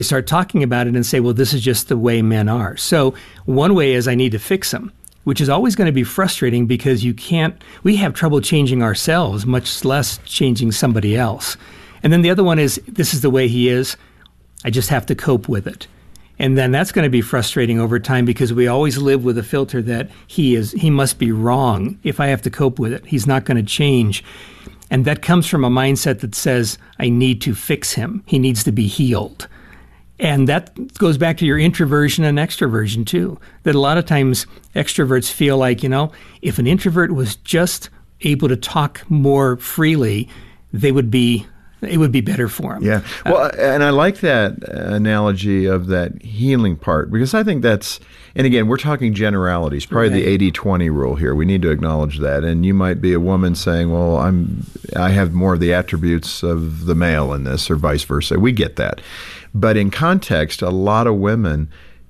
start talking about it and say, well, this is just the way men are. So one way is I need to fix them, which is always going to be frustrating because we have trouble changing ourselves, much less changing somebody else. And then the other one is, this is the way he is. I just have to cope with it. And then that's going to be frustrating over time because we always live with a filter that he must be wrong if I have to cope with it. He's not going to change. And that comes from a mindset that says, I need to fix him. He needs to be healed. And that goes back to your introversion and extroversion too, that a lot of times extroverts feel like, if an introvert was just able to talk more freely, it would be better for him. Yeah. Well, and I like that analogy of that healing part, because I think that's, and again, we're talking generalities, probably right. The 80-20 rule here. We need to acknowledge that. And you might be a woman saying, well, I have more of the attributes of the male in this, or vice versa. We get that. But in context, a lot of women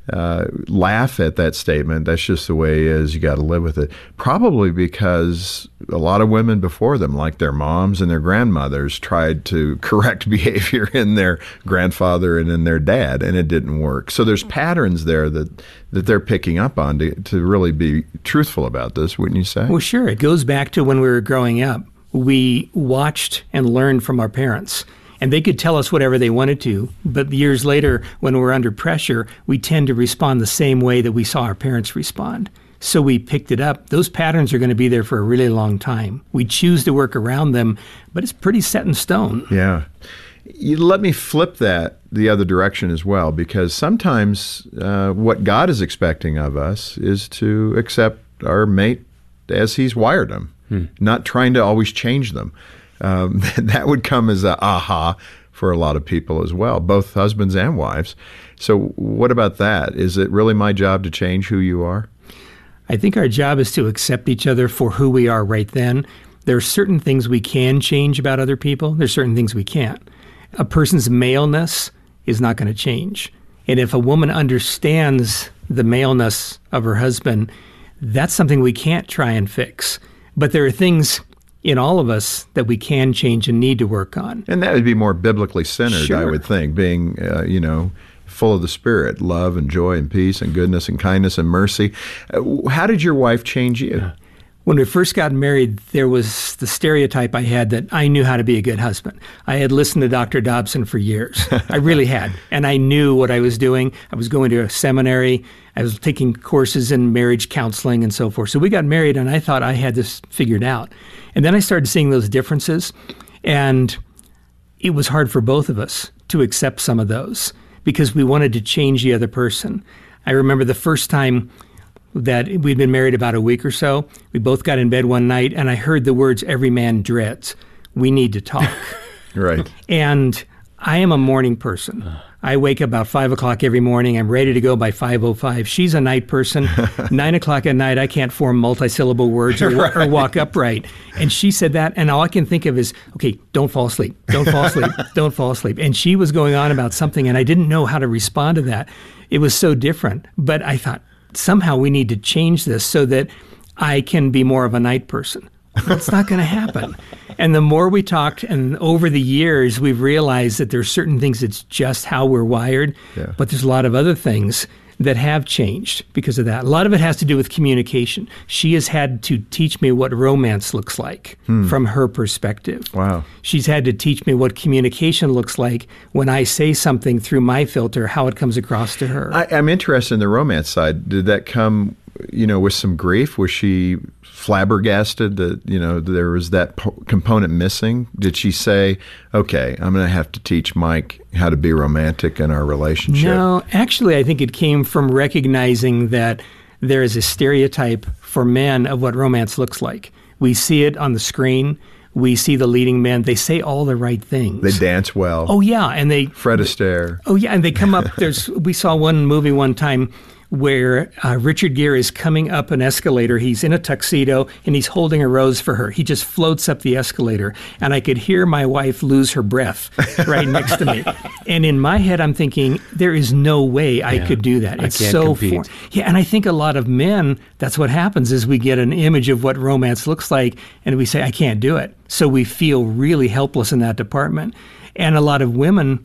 laugh at that statement. That's just the way it is. You got to live with it. Probably because a lot of women before them, like their moms and their grandmothers, tried to correct behavior in their grandfather and in their dad, and it didn't work. So there's patterns there that they're picking up on to really be truthful about this, wouldn't you say? Well, sure. It goes back to when we were growing up. We watched and learned from our parents. And they could tell us whatever they wanted to, but years later, when we're under pressure, we tend to respond the same way that we saw our parents respond. So we picked it up. Those patterns are going to be there for a really long time. We choose to work around them, but it's pretty set in stone. Yeah. Let me flip that the other direction as well, because sometimes what God is expecting of us is to accept our mate as he's wired them, not trying to always change them. That would come as a aha for a lot of people as well, both husbands and wives. So what about that? Is it really my job to change who you are? I think our job is to accept each other for who we are right then. There are certain things we can change about other people. There's certain things we can't. A person's maleness is not going to change. And if a woman understands the maleness of her husband, that's something we can't try and fix. But there are things in all of us that we can change and need to work on. And that would be more biblically centered, Sure. I would think, being, full of the Spirit, love and joy and peace and goodness and kindness and mercy. How did your wife change you? When we first got married, there was the stereotype I had that I knew how to be a good husband. I had listened to Dr. Dobson for years. I really had. And I knew what I was doing. I was going to a seminary. I was taking courses in marriage counseling and so forth. So we got married, and I thought I had this figured out. And then I started seeing those differences, and it was hard for both of us to accept some of those because we wanted to change the other person. I remember the first time that we'd been married about a week or so, we both got in bed one night, and I heard the words, "Every man dreads. We need to talk." Right. And I am a morning person. I wake up about 5 o'clock every morning. I'm ready to go by 5:05. She's a night person. 9 o'clock at night, I can't form multisyllable words or walk upright. And she said that, and all I can think of is, okay, don't fall asleep. Don't fall asleep. Don't fall asleep. And she was going on about something, and I didn't know how to respond to that. It was so different. But I thought, somehow we need to change this so that I can be more of a night person. That's not going to happen. And the more we talked, and over the years, we've realized that there's certain things that's just how we're wired, but there's a lot of other things that have changed because of that. A lot of it has to do with communication. She has had to teach me what romance looks like from her perspective. Wow. She's had to teach me what communication looks like when I say something through my filter, how it comes across to her. I'm interested in the romance side. Did that come, with some grief? Was she flabbergasted that, there was that component missing? Did she say, okay, I'm going to have to teach Mike how to be romantic in our relationship? No, actually, I think it came from recognizing that there is a stereotype for men of what romance looks like. We see it on the screen. We see the leading men. They say all the right things. They dance well. Oh, yeah. And they... Fred Astaire. Oh, yeah. And they come up... We saw one movie one time where Richard Gere is coming up an escalator. He's in a tuxedo, and he's holding a rose for her. He just floats up the escalator, and I could hear my wife lose her breath right next to me. And in my head, I'm thinking, there is no way I could do that. It's so foreign. Yeah, and I think a lot of men, that's what happens, is we get an image of what romance looks like, and we say, I can't do it. So we feel really helpless in that department. And a lot of women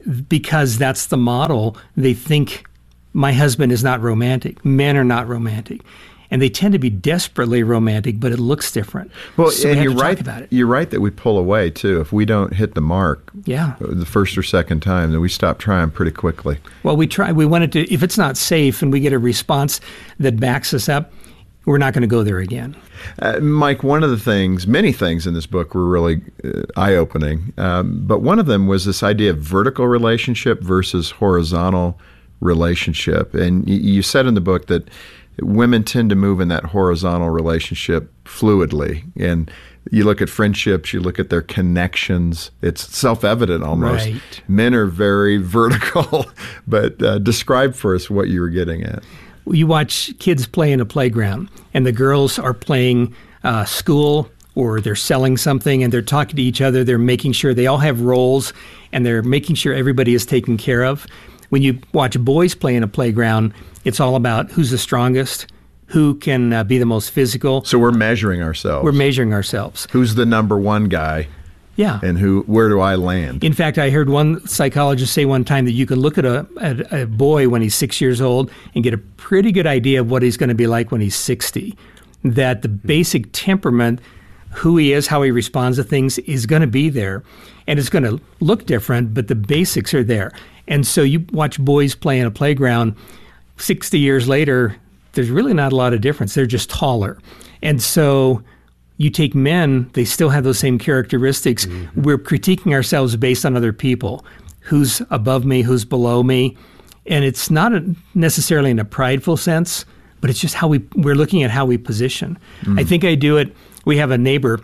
because that's the model, they think my husband is not romantic. Men are not romantic. And they tend to be desperately romantic, but it looks different. Well, so and we have you're to right. talk about it. You're right that we pull away too. If we don't hit the mark, Yeah. the first or second time, then we stop trying pretty quickly. Well, we try. We wanted to. If it's not safe, and we get a response that backs us up, we're not going to go there again. Mike, one of the things, many things in this book were really eye-opening, but one of them was this idea of vertical relationship versus horizontal relationship. And you said in the book that women tend to move in that horizontal relationship fluidly. And you look at friendships, you look at their connections. It's self-evident almost. Right. Men are very vertical. But describe for us what you were getting at. You watch kids play in a playground, and the girls are playing school, or they're selling something, and they're talking to each other. They're making sure they all have roles, and they're making sure everybody is taken care of. When you watch boys play in a playground, it's all about who's the strongest, who can be the most physical. So we're measuring ourselves. We're measuring ourselves. Who's the number one guy? Yeah. And where do I land? In fact, I heard one psychologist say one time that you can look at a boy when he's 6 years old and get a pretty good idea of what he's going to be like when he's 60. That the basic temperament, who he is, how he responds to things, is going to be there. And it's going to look different, but the basics are there. And so you watch boys play in a playground, 60 years later, there's really not a lot of difference. They're just taller. And so you take men, they still have those same characteristics. Mm-hmm. We're critiquing ourselves based on other people. Who's above me, who's below me. And it's not necessarily in a prideful sense, but it's just how we're looking at how we position. Mm-hmm. I think I do it. We have a neighbor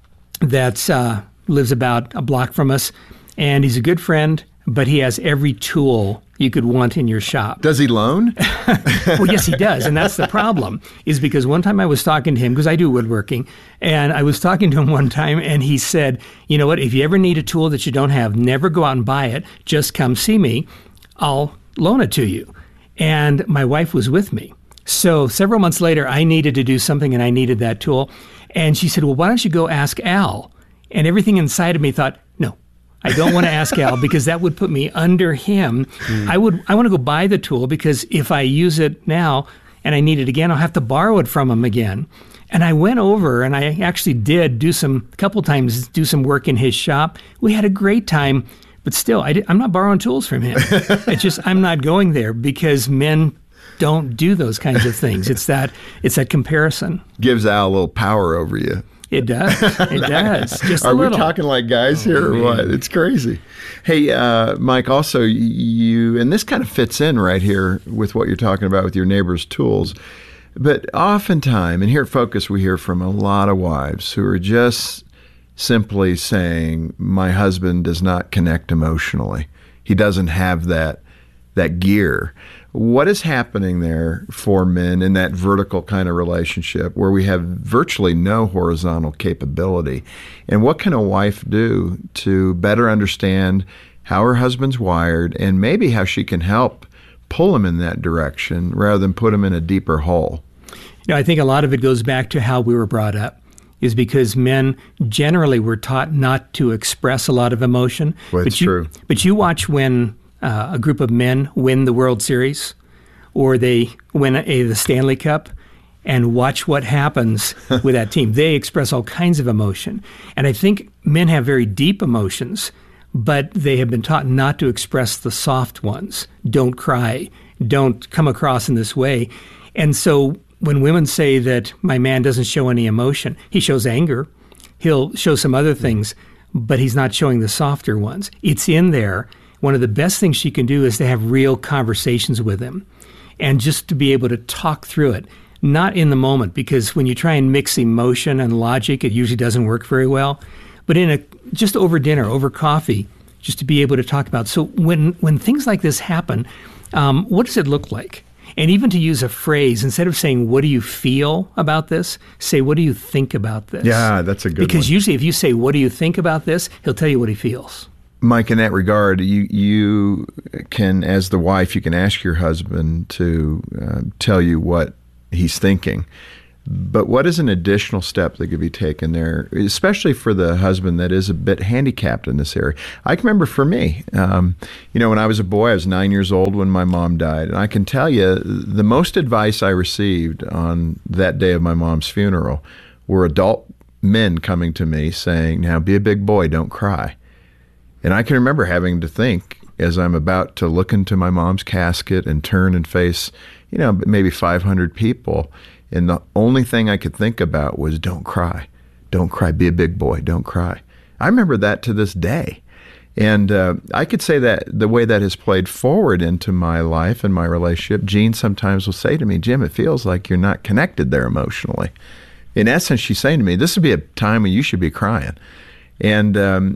that lives about a block from us, and he's a good friend, but he has every tool you could want in your shop. Does he loan? Well, yes, he does. And that's the problem, is because one time I was talking to him, because I do woodworking, and I was talking to him one time, and he said, you know what, if you ever need a tool that you don't have, never go out and buy it. Just come see me. I'll loan it to you. And my wife was with me. So several months later, I needed to do something, and I needed that tool. And she said, well, why don't you go ask Al? And everything inside of me thought, no, I don't want to ask Al, because that would put me under him. I want to go buy the tool, because if I use it now and I need it again, I'll have to borrow it from him again. And I went over, and I actually did a couple times do some work in his shop. We had a great time, but still, I'm not borrowing tools from him. It's just, I'm not going there, because men don't do those kinds of things. It's that comparison. Gives Al a little power over you. It does. It does. Just a little. Are we talking like guys here or what? It's crazy. Hey, Mike, also, and this kind of fits in right here with what you're talking about with your neighbor's tools, but oftentimes, and here at Focus, we hear from a lot of wives who are just simply saying, my husband does not connect emotionally. He doesn't have that gear. What is happening there for men in that vertical kind of relationship where we have virtually no horizontal capability? And what can a wife do to better understand how her husband's wired and maybe how she can help pull him in that direction rather than put him in a deeper hole? I think a lot of it goes back to how we were brought up, is because men generally were taught not to express a lot of emotion. Well, it's true. But you watch when a group of men win the World Series, or they win the Stanley Cup, and watch what happens with that team. They express all kinds of emotion. And I think men have very deep emotions, but they have been taught not to express the soft ones. Don't cry. Don't come across in this way. And so when women say that my man doesn't show any emotion, he shows anger. He'll show some other things, but he's not showing the softer ones. It's in there. One of the best things she can do is to have real conversations with him, and just to be able to talk through it, not in the moment, because when you try and mix emotion and logic, it usually doesn't work very well. But just over dinner, over coffee, just to be able to talk about. So when things like this happen, what does it look like? And even to use a phrase, instead of saying, what do you feel about this? Say, what do you think about this? Yeah, that's a good one. Because usually if you say, what do you think about this? He'll tell you what he feels. Mike, in that regard, you can, as the wife, you can ask your husband to tell you what he's thinking. But what is an additional step that could be taken there, especially for the husband that is a bit handicapped in this area? I can remember for me, when I was a boy, I was 9 years old when my mom died. And I can tell you the most advice I received on that day of my mom's funeral were adult men coming to me saying, now be a big boy, don't cry. And I can remember having to think as I'm about to look into my mom's casket and turn and face, maybe 500 people. And the only thing I could think about was, don't cry. Don't cry. Be a big boy. Don't cry. I remember that to this day. And I could say that the way that has played forward into my life and my relationship, Jean sometimes will say to me, Jim, it feels like you're not connected there emotionally. In essence, she's saying to me, this would be a time when you should be crying. And,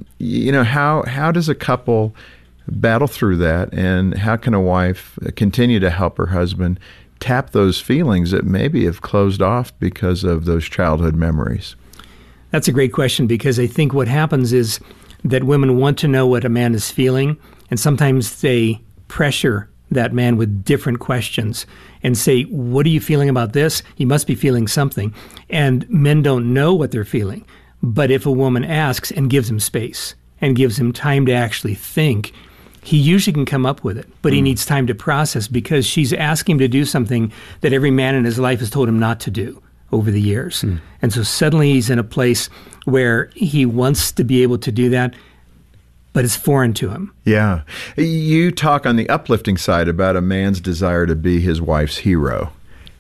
how does a couple battle through that? And how can a wife continue to help her husband tap those feelings that maybe have closed off because of those childhood memories? That's a great question, because I think what happens is that women want to know what a man is feeling, and sometimes they pressure that man with different questions and say, what are you feeling about this? You must be feeling something. And men don't know what they're feeling. But if a woman asks and gives him space and gives him time to actually think, he usually can come up with it, but he needs time to process, because she's asking him to do something that every man in his life has told him not to do over the years. And so suddenly he's in a place where he wants to be able to do that, but it's foreign to him. Yeah. You talk on the uplifting side about a man's desire to be his wife's hero.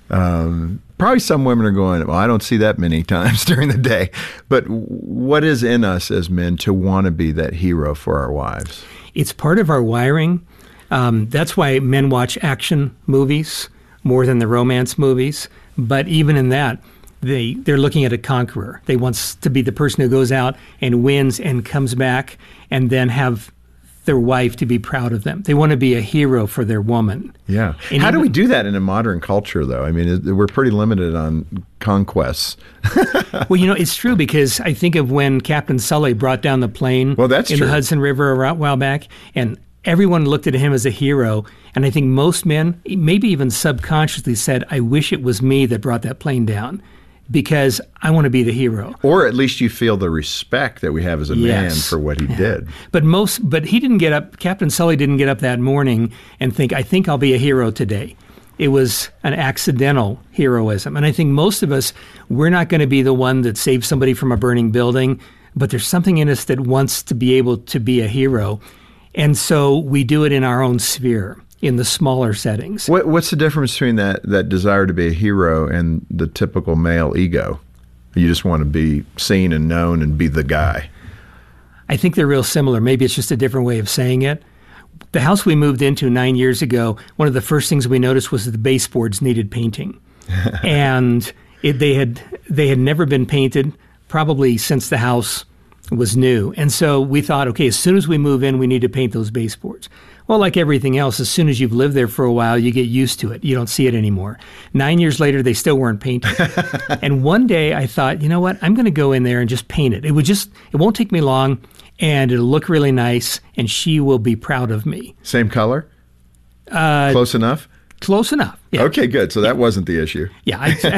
Probably some women are going, well, I don't see that many times during the day. But what is in us as men to want to be that hero for our wives? It's part of our wiring. That's why men watch action movies more than the romance movies. But even in that, they're looking at a conqueror. They want to be the person who goes out and wins and comes back and then have their wife to be proud of them. They want to be a hero for their woman. Yeah. And how do we do that in a modern culture, though? I mean, we're pretty limited on conquests. Well, it's true, because I think of when Captain Sully brought down the plane that's in true. the Hudson River a while back, and everyone looked at him as a hero. And I think most men, maybe even subconsciously, said, I wish it was me that brought that plane down, because I want to be the hero. Or at least you feel the respect that we have as a man for what he did. But he didn't get up, Captain Sully didn't get up that morning and think, I think I'll be a hero today. It was an accidental heroism. And I think most of us, we're not going to be the one that saves somebody from a burning building, but there's something in us that wants to be able to be a hero. And so we do it in our own sphere, in the smaller settings. What's the difference between that desire to be a hero and the typical male ego? You just want to be seen and known and be the guy. I think they're real similar. Maybe it's just a different way of saying it. The house we moved into 9 years ago, one of the first things we noticed was that the baseboards needed painting. And they had never been painted, probably since the house was new. And so we thought, okay, as soon as we move in, we need to paint those baseboards. Well, like everything else, as soon as you've lived there for a while, you get used to it. You don't see it anymore. 9 years later, they still weren't painted. And one day I thought, you know what? I'm going to go in there and just paint it. It won't take me long, and it'll look really nice, and she will be proud of me. Same color? Close enough? Close enough. Yeah. Okay, good. So that wasn't the issue. Yeah.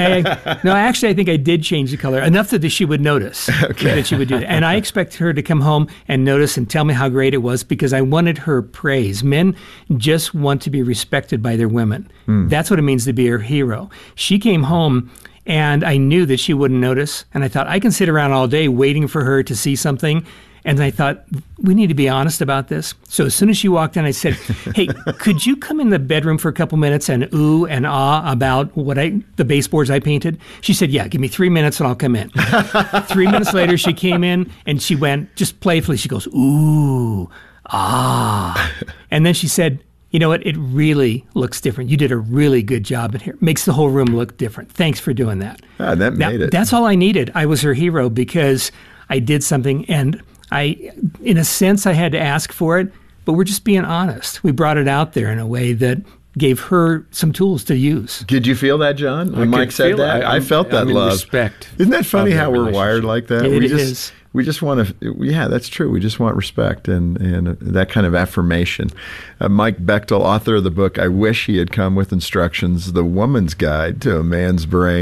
I think I did change the color enough that she would notice that she would do that. And I expected her to come home and notice and tell me how great it was, because I wanted her praise. Men just want to be respected by their women. That's what it means to be her hero. She came home and I knew that she wouldn't notice. And I thought, I can sit around all day waiting for her to see something. And I thought, we need to be honest about this. So as soon as she walked in, I said, hey, could you come in the bedroom for a couple minutes and ooh and ah about the baseboards I painted? She said, yeah, give me 3 minutes and I'll come in. 3 minutes later, she came in and she went just playfully. She goes, ooh, ah. And then she said, you know what? It really looks different. You did a really good job in here. Makes the whole room look different. Thanks for doing that. That made it. That's all I needed. I was her hero because I did something, and in a sense, I had to ask for it, but we're just being honest. We brought it out there in a way that gave her some tools to use. Did you feel that, John? When Mike said that? I felt that love. Respect. Isn't that funny how we're wired like that? It is. We just want to, yeah, that's true. We just want respect and that kind of affirmation. Mike Bechtel, author of the book, I Wish He Had Come with Instructions, The Woman's Guide to a Man's Brain.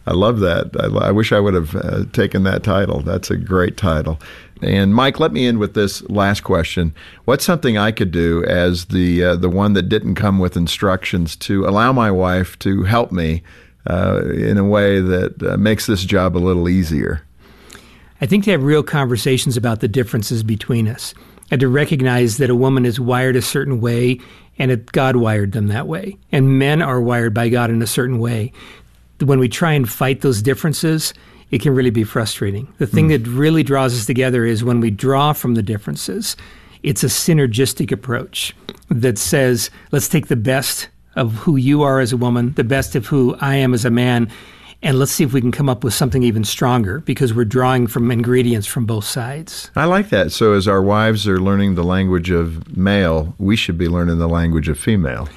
I love that. I wish I would have taken that title. That's a great title. And Mike, let me end with this last question. What's something I could do as the one that didn't come with instructions to allow my wife to help me in a way that makes this job a little easier? I think to have real conversations about the differences between us and to recognize that a woman is wired a certain way and that God wired them that way. And men are wired by God in a certain way. When we try and fight those differences, it can really be frustrating. The thing that really draws us together is when we draw from the differences. It's a synergistic approach that says, let's take the best of who you are as a woman, the best of who I am as a man, and let's see if we can come up with something even stronger because we're drawing from ingredients from both sides. I like that. So as our wives are learning the language of male, we should be learning the language of female.